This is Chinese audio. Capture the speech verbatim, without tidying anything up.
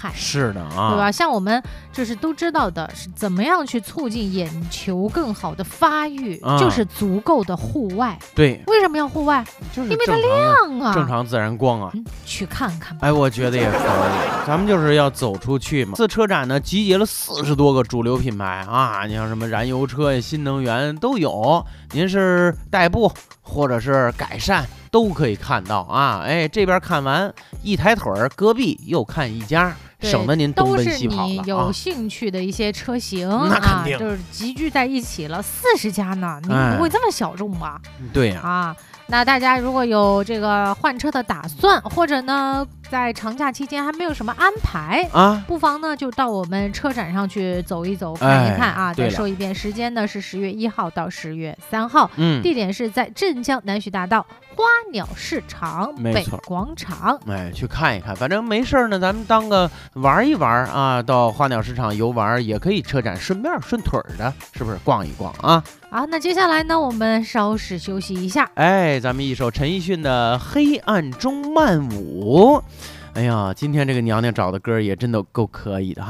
害。 是的啊， 对吧？像我们就是都知道的，是怎么样去促进眼球更好的发育， 啊、 就是足够的户外。 对， 为什么要户外？ 就是因为它亮啊， 正常自然光啊。 嗯，去看看吧。 哎，我觉得也可以，咱们就是要走出去嘛。这次车展呢，集结了四十多个主流品牌啊，你像什么燃油车呀、新能源都有。您是代步或者是改善，都可以看到啊。哎，这边看完一抬腿儿，隔壁又看一家。省得您东奔西跑了， 都是你有兴趣的一些车型， 啊、那肯定、 啊、就是集聚在一起了，四十家呢，你不会这么小众吧？ 哎、对呀、 啊，啊，那大家如果有这个换车的打算，或者呢在长假期间还没有什么安排啊， 不妨呢就到我们车展上去走一走，看一看啊。 哎、 再说一遍，时间呢是十月一号到十月三号， 嗯， 地点是在镇江南徐大道花鸟市场北广场。 哎，去看一看，反正没事呢，咱们当个玩一玩啊，到花鸟市场游玩也可以，车展顺便顺腿的，是不是逛一逛啊？ 好，那接下来呢，我们稍事休息一下。 哎，咱们一首陈奕迅的《黑暗中漫舞》。哎呀，今天这个娘娘找的歌也真的够可以的哈。